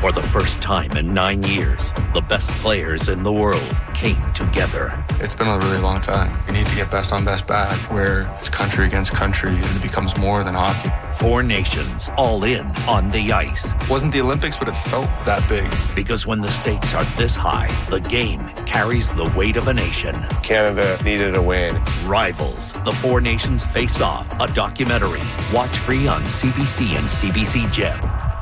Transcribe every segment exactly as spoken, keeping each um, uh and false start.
For the first time in nine years, the best players in the world came together. It's been a really long time. We need to get best on best back, where it's country against country and it becomes more than hockey. Four nations all in on the ice. It wasn't the Olympics, but it felt that big. Because when the stakes are this high, the game carries the weight of a nation. Canada needed a win. Rivals, the Four Nations Face Off, a documentary. Watch free on C B C and C B C Gem.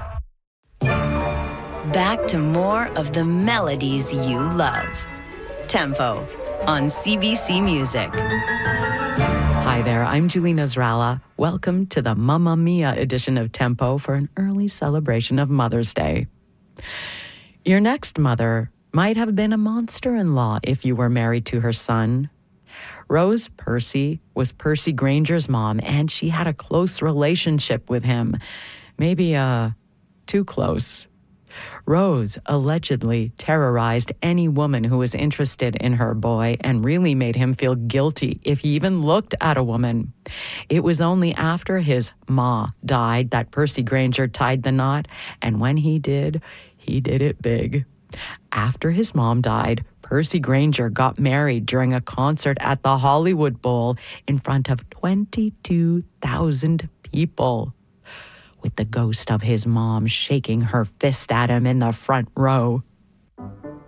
Back to more of the melodies you love. Tempo on C B C Music. Hi there, I'm Julie Nasrallah. Welcome to the Mamma Mia edition of Tempo for an early celebration of Mother's Day. Your next mother might have been a monster-in-law if you were married to her son. Rose Percy was Percy Granger's mom, and she had a close relationship with him. Maybe, uh, too close. Rose allegedly terrorized any woman who was interested in her boy and really made him feel guilty if he even looked at a woman. It was only after his ma died that Percy Granger tied the knot, and when he did, he did it big. After his mom died, Percy Granger got married during a concert at the Hollywood Bowl in front of twenty-two thousand people, with the ghost of his mom shaking her fist at him in the front row.